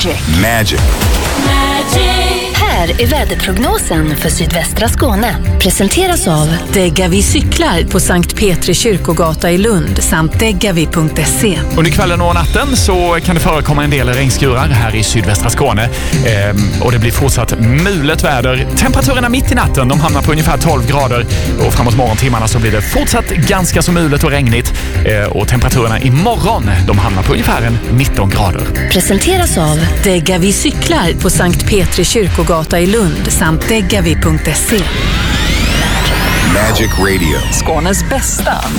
Magic. Här är väderprognosen för sydvästra Skåne. Presenteras av Degavi cyklar på Sankt Petri kyrkogata i Lund samt degavi.se. Under kvällen och natten så kan det förekomma en del regnskurar här i sydvästra Skåne. Och det blir fortsatt mulet väder. Temperaturerna mitt i natten, de hamnar på ungefär 12 grader. Och framåt morgontimmarna så blir det fortsatt ganska så mulet och regnigt. Och temperaturerna imorgon, de hamnar på ungefär 19 grader. Presenteras av Degavi cyklar på Sankt Petri kyrkogata i Lund samt degavi.se. Magic Radio. Skånes bästa